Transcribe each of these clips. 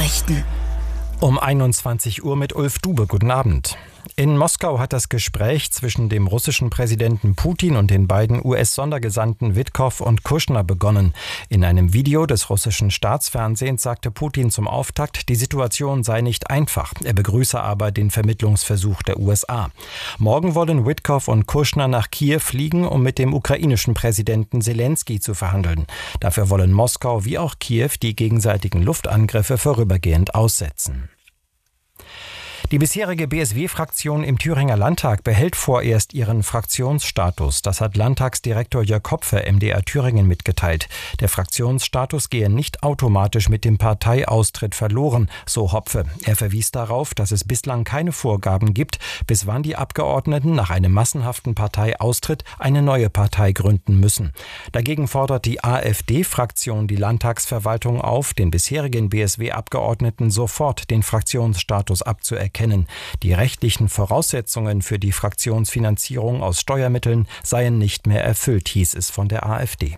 Nachrichten. Um 21 Uhr mit Ulf Dube. Guten Abend. In Moskau hat das Gespräch zwischen dem russischen Präsidenten Putin und den beiden US-Sondergesandten Witkow und Kushner begonnen. In einem Video des russischen Staatsfernsehens sagte Putin zum Auftakt, die Situation sei nicht einfach. Er begrüße aber den Vermittlungsversuch der USA. Morgen wollen Witkow und Kushner nach Kiew fliegen, um mit dem ukrainischen Präsidenten Selenskyj zu verhandeln. Dafür wollen Moskau wie auch Kiew die gegenseitigen Luftangriffe vorübergehend aussetzen. Die bisherige BSW-Fraktion im Thüringer Landtag behält vorerst ihren Fraktionsstatus. Das hat Landtagsdirektor Jörg Hopfe MDR Thüringen mitgeteilt. Der Fraktionsstatus gehe nicht automatisch mit dem Parteiaustritt verloren, so Hopfe. Er verwies darauf, dass es bislang keine Vorgaben gibt, bis wann die Abgeordneten nach einem massenhaften Parteiaustritt eine neue Partei gründen müssen. Dagegen fordert die AfD-Fraktion die Landtagsverwaltung auf, den bisherigen BSW-Abgeordneten sofort den Fraktionsstatus abzuerkennen. Die rechtlichen Voraussetzungen für die Fraktionsfinanzierung aus Steuermitteln seien nicht mehr erfüllt, hieß es von der AfD.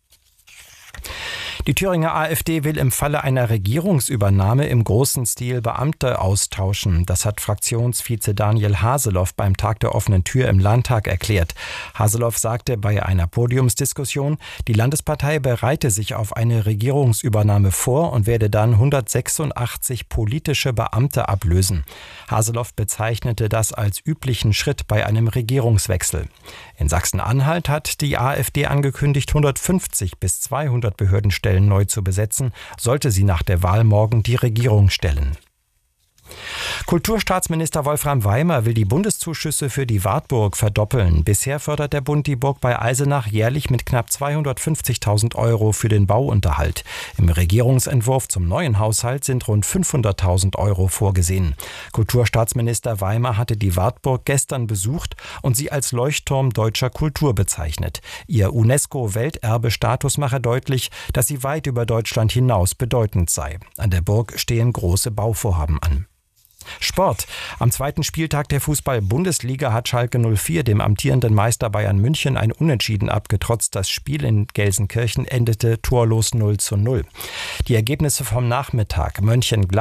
Die Thüringer AfD will im Falle einer Regierungsübernahme im großen Stil Beamte austauschen. Das hat Fraktionsvize Daniel Haseloff beim Tag der offenen Tür im Landtag erklärt. Haseloff sagte bei einer Podiumsdiskussion, die Landespartei bereite sich auf eine Regierungsübernahme vor und werde dann 186 politische Beamte ablösen. Haseloff bezeichnete das als üblichen Schritt bei einem Regierungswechsel. In Sachsen-Anhalt hat die AfD angekündigt, 150 bis 200 Behördenstellen neu zu besetzen, sollte sie nach der Wahl morgen die Regierung stellen. Kulturstaatsminister Wolfram Weimer will die Bundeszuschüsse für die Wartburg verdoppeln. Bisher fördert der Bund die Burg bei Eisenach jährlich mit knapp 250.000 € für den Bauunterhalt. Im Regierungsentwurf zum neuen Haushalt sind rund 500.000 € vorgesehen. Kulturstaatsminister Weimer hatte die Wartburg gestern besucht und sie als Leuchtturm deutscher Kultur bezeichnet. Ihr UNESCO-Welterbestatus mache deutlich, dass sie weit über Deutschland hinaus bedeutend sei. An der Burg stehen große Bauvorhaben an. Sport. Am zweiten Spieltag der Fußball-Bundesliga hat Schalke 04 dem amtierenden Meister Bayern München ein Unentschieden abgetrotzt. Das Spiel in Gelsenkirchen endete torlos 0:0. Die Ergebnisse vom Nachmittag: Mönchengladbach